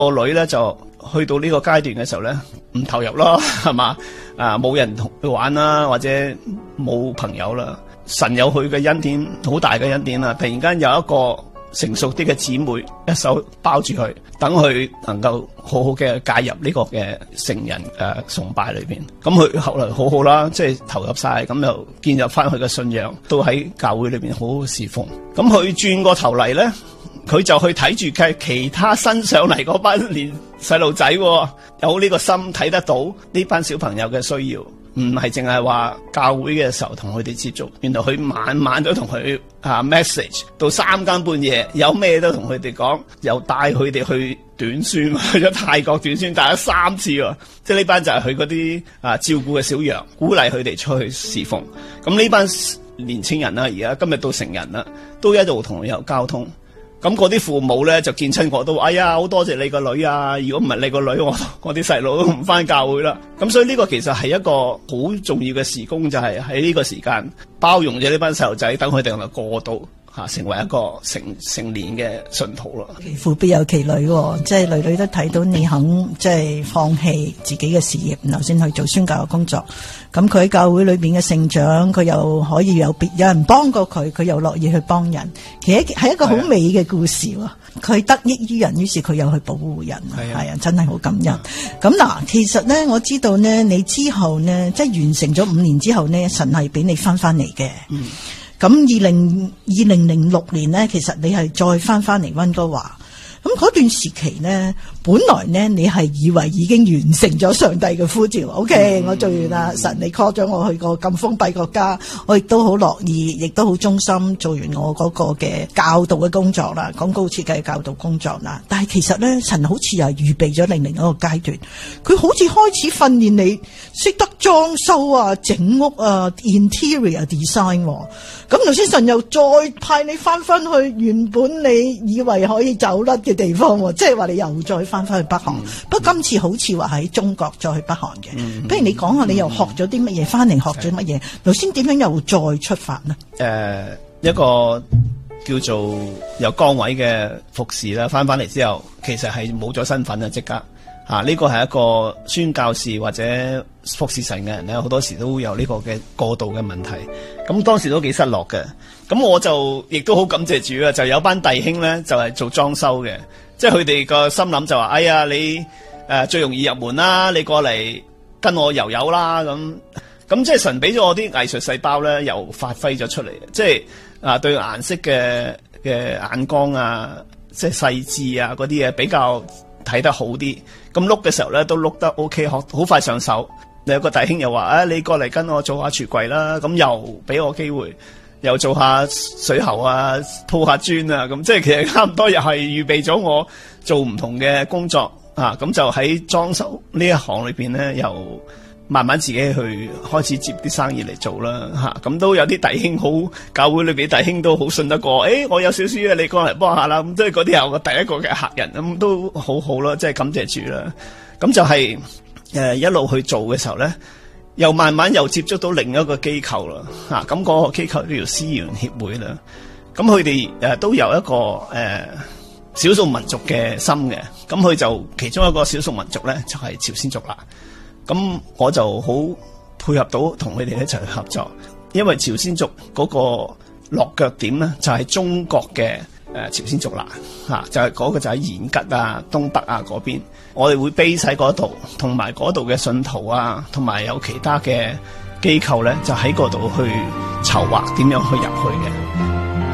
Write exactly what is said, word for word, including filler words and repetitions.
個女咧就去到呢個階段嘅時候咧，唔投入咯，係嘛？啊，冇人同佢玩啦，或者冇朋友啦。神有佢嘅恩典，好大嘅恩典啦。突然間有一個成熟啲嘅姊妹一手包住佢，等佢能夠好好嘅介入呢個嘅成人誒、呃、崇拜裏邊。咁佢後來好好啦，即係投入晒，咁又建立翻佢嘅信仰，都喺教會裏邊好好侍奉。咁佢轉過頭嚟咧，佢就去睇住嘅其他新上嚟嗰班年細路仔，有呢個心睇得到呢班小朋友嘅需要，唔係淨係話教會嘅時候同佢哋接觸，原來佢晚晚都同佢啊 message 到三更半夜，有咩都同佢哋講，又帶佢哋去短宣，去咗泰國短宣，帶咗三次喎。即係呢班就係佢嗰啲啊照顧嘅小羊，鼓勵佢哋出去侍奉。咁呢班年青人啦，而家今日到成人啦，都一路同佢有交通。咁嗰啲父母咧就見親我都，哎呀，好多謝你個女啊！如果唔係你個女，我我啲細路都唔翻教會啦。咁所以呢個其實係一個好重要嘅事工，就係喺呢個時間包容咗呢班細路仔，等佢哋能夠過渡吓，成為一個成成年嘅信徒咯。 其父必有其女，哦，即係女女都睇到你肯即係放棄自己嘅事業，然後先去做宣教嘅工作。咁佢喺教會裏邊嘅成長，佢又可以有別有人幫過佢，佢又樂意去幫人，其實係一個好美嘅故事。佢得益於人，於是佢又去保護人，係啊，真係好感恩。咁嗱，其實咧我知道咧，你之後咧即係完成咗五年之後咧，神係俾你翻翻嚟嘅。嗯。咁二零二零零六年咧，其實你係再翻翻嚟溫哥華。咁嗰段時期呢，本來呢，你係以為已經完成咗上帝嘅呼召 ，OK，、嗯、我做完啦，神你 call 咗我去個咁封閉國家，我亦都好樂意，亦都好忠心做完我嗰個嘅教導嘅工作啦，廣告設計嘅教導工作啦。但係其實呢，神好似係預備咗另另一個階段，佢好似開始訓練你識得裝修啊、整屋啊、interior design。咁頭先神又再派你翻翻去原本你以為可以走甩嘅地方，即係話你又再翻翻去北韓。嗯、不過今次好似話喺中國再去北韓嘅，嗯、不如你講下你又學咗啲乜嘢，翻嚟學咗乜嘢？頭先點樣又再出發呢？誒、 呃，一個叫做有崗位嘅服侍啦，翻翻嚟之後，其實係冇咗身份啊，即刻。啊！呢個係一個宣教士或者服侍神嘅人咧，好多時都有呢個嘅過渡嘅問題。咁當時都幾失落嘅。咁我就亦都好感謝主啊！就有班弟兄咧，就係、是、做裝修嘅，即係佢哋個心諗就話：哎呀，你誒、呃、最容易入門啦，你過嚟跟我油油啦咁。咁即係神俾咗我啲藝術細胞咧，又發揮咗出嚟。即係啊，對顏色嘅嘅眼光啊，即係細緻啊嗰啲嘢比較睇得好啲。咁碌嘅時候咧，都碌得 OK， 好快上手。有個弟兄又話：啊，你過嚟跟我做下櫥櫃啦。咁又俾我機會，又做下水喉啊，鋪下磚啊。咁即係其實差唔多，又係預備咗我做唔同嘅工作啊。咁就喺裝修呢一行裏邊咧，又慢慢自己去開始接啲生意嚟做啦。嚇，咁都有啲弟兄好，教會裏邊弟兄都好信得過。誒、欸，我有少少嘢，你過嚟幫下啦。咁即係嗰啲係我第一個嘅客人，咁都好好咯。即係感謝主啦。咁就係、是、誒、呃、一路去做嘅時候咧，又慢慢又接觸到另一個機構啦。嚇、啊，咁、那、嗰個機構叫做思源協會啦。咁佢哋誒都有一個誒少、呃、數民族嘅心嘅。咁佢就其中一個少數民族咧，就係、是、朝鮮族啦。咁我就好配合到同佢哋一齊去合作，因為朝鮮族嗰個落腳點咧就係、是、中國嘅誒、呃、朝鮮族啦，嚇、啊、就係、是、嗰個就喺延吉啊、東北啊嗰邊，我哋會 base 喺嗰度，同埋嗰度嘅信徒啊，同埋有其他嘅機構咧，就喺嗰度去籌劃點樣去入去嘅。